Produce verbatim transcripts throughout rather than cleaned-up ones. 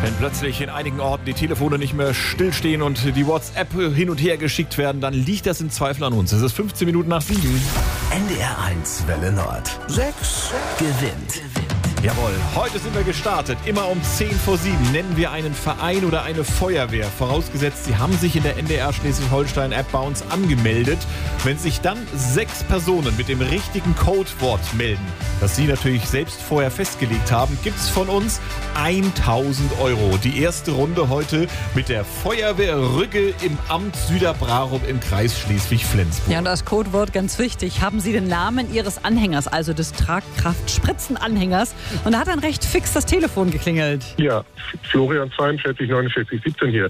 Wenn plötzlich in einigen Orten die Telefone nicht mehr stillstehen und die WhatsApp hin und her geschickt werden, dann liegt das im Zweifel an uns. Es ist fünfzehn Minuten nach sieben. N D R eins Welle Nord. sechs gewinnt. Jawohl, heute sind wir gestartet. Immer um zehn vor sieben nennen wir einen Verein oder eine Feuerwehr. Vorausgesetzt, Sie haben sich in der N D R Schleswig-Holstein-App bei uns angemeldet. Wenn sich dann sechs Personen mit dem richtigen Codewort melden, das Sie natürlich selbst vorher festgelegt haben, gibt es von uns tausend Euro. Die erste Runde heute mit der Feuerwehr Rügge im Amt Süderbrarup im Kreis Schleswig-Flensburg. Ja, und das Codewort ganz wichtig. Haben Sie den Namen Ihres Anhängers, also des Tragkraft-Spritzenanhängers? Und da hat dann recht fix das Telefon geklingelt. Ja, Florian zweiundvierzig neunundvierzig siebzehn hier.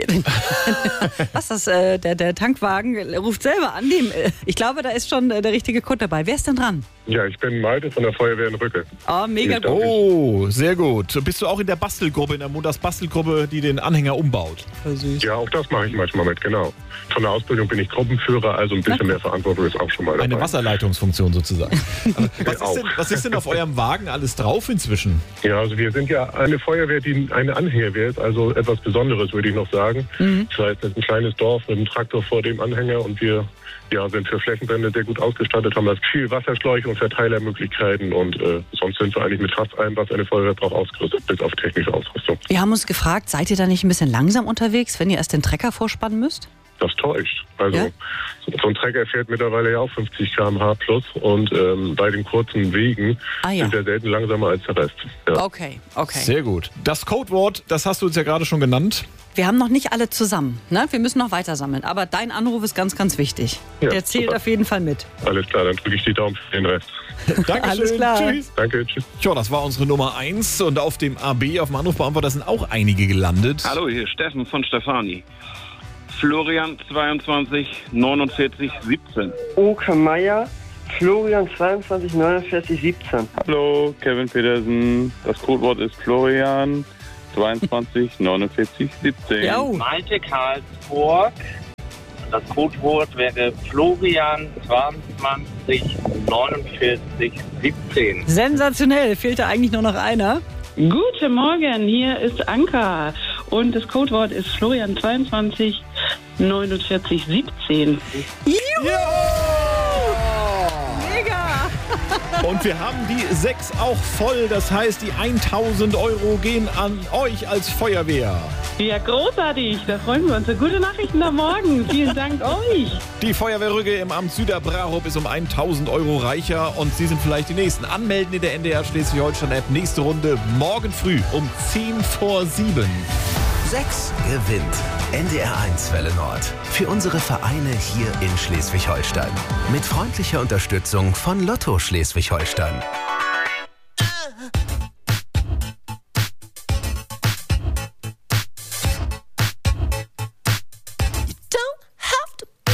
Was ist das? Äh, der, der Tankwagen ruft selber an. Dem, äh, ich glaube, da ist schon äh, der richtige Code dabei. Wer ist denn dran? Ja, ich bin Malte von der Feuerwehr in Rügge. Oh, mega gut. Oh, sehr gut. Bist du auch in der Bastelgruppe, in der Montags Bastelgruppe, die den Anhänger umbaut? Voll süß. Ja, auch das mache ich manchmal mit, genau. Von der Ausbildung bin ich Gruppenführer, also ein bisschen mehr Verantwortung ist auch schon mal dabei. Eine Wasserleitungsfunktion sozusagen. was, ist denn, was ist denn auf eurem Wagen alles drauf inzwischen? Ja, also wir sind ja eine Feuerwehr, die eine Anhängerwehr ist, also etwas Besonderes, würde ich noch sagen. Mhm. Das heißt, es ist ein kleines Dorf mit einem Traktor vor dem Anhänger und wir ja, sind für Flächenbrände sehr gut ausgestattet, haben das viel Wasserschläuche und Verteilermöglichkeiten und äh, sonst sind wir eigentlich mit fast allem, was eine Feuerwehr braucht, ausgerüstet, bis auf technische Ausrüstung. Wir haben uns gefragt, seid ihr da nicht ein bisschen langsam unterwegs, wenn ihr erst den Trecker vorspannen müsst? Das täuscht. Also Ja? so, so ein Trecker fährt mittlerweile ja auch fünfzig Kilometer pro Stunde plus und ähm, bei den kurzen Wegen Ah, ja. sind wir selten langsamer als der Rest. Ja. Okay, okay. Sehr gut. Das Codewort, das hast du uns ja gerade schon genannt. Wir haben noch nicht alle zusammen, ne? Wir müssen noch weiter sammeln. Aber dein Anruf ist ganz, ganz wichtig. Ja, Der zählt super. auf jeden Fall mit. Alles klar, dann drücke ich die Daumen für den Rest. Dankeschön. Alles klar. Tschüss. Danke, tschüss. Tja, das war unsere Nummer eins und auf dem A B, auf dem Anrufbeantworter, sind auch einige gelandet. Hallo, hier Steffen von Stefani. Florian zweiundzwanzig neunundvierzig siebzehn. Oke Meier, Florian zweiundzwanzig neunundvierzig siebzehn. Hallo, Kevin Petersen. Das Codewort ist Florian zweiundzwanzig neunundvierzig siebzehn. Ja. Malte Karlsburg. Das Codewort wäre Florian zweiundzwanzig neunundvierzig siebzehn. Sensationell, fehlte eigentlich nur noch einer. Guten Morgen, hier ist Anka und das Codewort ist Florian zweiundzwanzig neunundvierzig siebzehn. Mega! Und wir haben die sechs auch voll. Das heißt, die tausend Euro gehen an euch als Feuerwehr. Ja, großartig, da freuen wir uns. Gute Nachrichten am Morgen. Vielen Dank euch. Die Feuerwehr Rügge im Amt Süderbrarup ist um tausend Euro reicher und Sie sind vielleicht die Nächsten. Anmelden in der N D R Schleswig-Holstein-App. Nächste Runde morgen früh um zehn vor sieben. sechs gewinnt. N D R eins Welle Nord. Für unsere Vereine hier in Schleswig-Holstein. Mit freundlicher Unterstützung von Lotto Schleswig-Holstein.